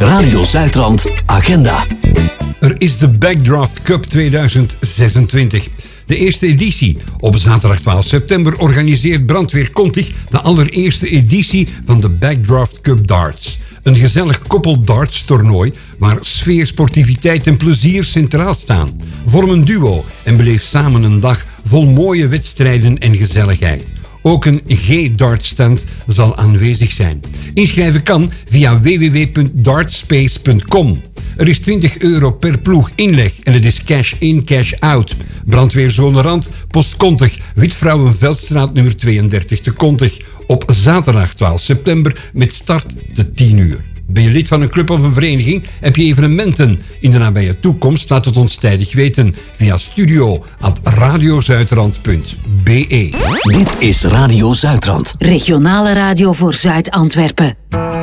Radio Zuidrand Agenda. Er is de Backdraft Cup 2026. De eerste editie. Op zaterdag 12 september organiseert Brandweer Kontig de allereerste editie van de Backdraft Cup Darts. Een gezellig koppel darts toernooi waar sfeer, sportiviteit en plezier centraal staan. Vorm een duo en beleef samen een dag vol mooie wedstrijden en gezelligheid. Ook een G-dartstand zal aanwezig zijn. Inschrijven kan via www.dartspace.com. Er is €20 per ploeg inleg en het is cash in, cash out. Brandweerzone Rand, Post Kontig, Witvrouwenveldstraat nummer 32 te Kontig. Op zaterdag 12 september met start te 10 uur. Ben je lid van een club of een vereniging? Heb je evenementen in de nabije toekomst? Laat het ons tijdig weten via studio@radiozuidrand.be. Dit is Radio Zuidrand. Regionale radio voor Zuid-Antwerpen.